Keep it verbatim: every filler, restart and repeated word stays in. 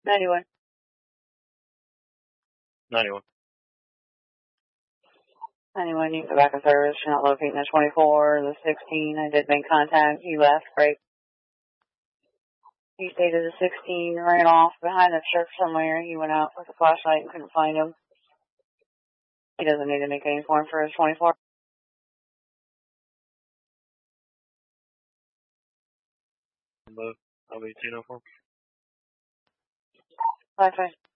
ninety-one. ninety-one. ninety-one, you can go back in service. You're not locating the twenty-four, the sixteen. I did make contact. He left, break. He stayed at the sixteen, ran off behind the church somewhere. He went out with a flashlight and couldn't find him. He doesn't need to make any form for his twenty-four. I'll be two oh four. Bye, bye.